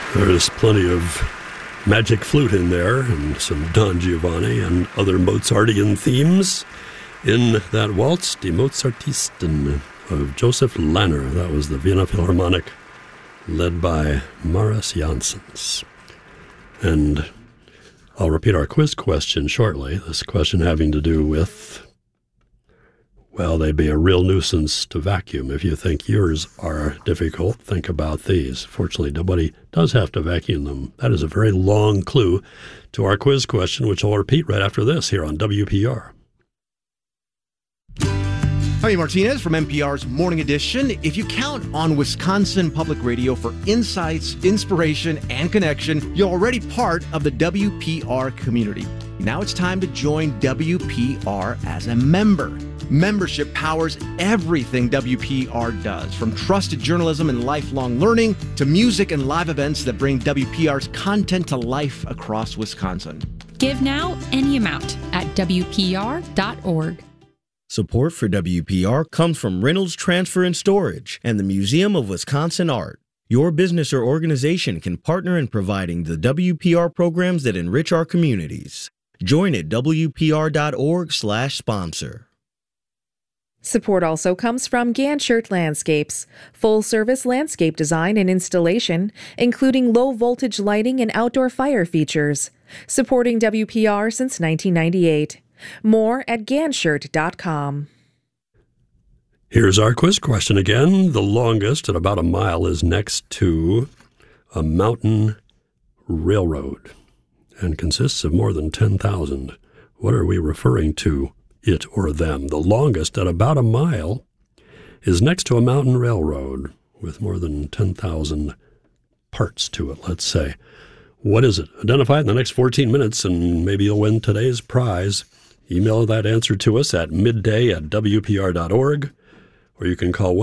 There's plenty of magic flute in there and some Don Giovanni and other Mozartian themes in that waltz, Die Mozartisten of Joseph Lanner. That was the Vienna Philharmonic led by Maris Janssens. And I'll repeat our quiz question shortly. This question having to do with, well, they'd be a real nuisance to vacuum. If you think yours are difficult, think about these. Fortunately, nobody does have to vacuum them. That is a very long clue to our quiz question, which I'll repeat right after this here on WPR. Javi Martinez from NPR's Morning Edition. If you count on Wisconsin Public Radio for insights, inspiration, and connection, you're already part of the WPR community. Now it's time to join WPR as a member. Membership powers everything WPR does, from trusted journalism and lifelong learning to music and live events that bring WPR's content to life across Wisconsin. Give now any amount at WPR.org. Support for WPR comes from Reynolds Transfer and Storage and the Museum of Wisconsin Art. Your business or organization can partner in providing the WPR programs that enrich our communities. Join at WPR.org/sponsor. Support also comes from Ganshert Landscapes, full-service landscape design and installation, including low-voltage lighting and outdoor fire features. Supporting WPR since 1998. More at Ganshert.com. Here's our quiz question again. The longest, at about a mile, is next to a mountain railroad and consists of more than 10,000. What are we referring to, it or them? The longest, at about a mile, is next to a mountain railroad with more than 10,000 parts to it, let's say. What is it? Identify it in the next 14 minutes, and maybe you'll win today's prize. Email that answer to us at midday@WPR.org, or you can call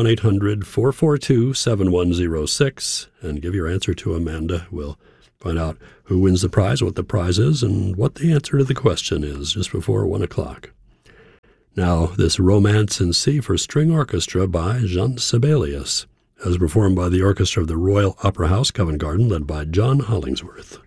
1-800-442-7106 and give your answer to Amanda. We'll find out who wins the prize, what the prize is, and what the answer to the question is just before 1 o'clock. Now, this Romance in C for String Orchestra by Jean Sibelius, as performed by the orchestra of the Royal Opera House, Covent Garden, led by John Hollingsworth.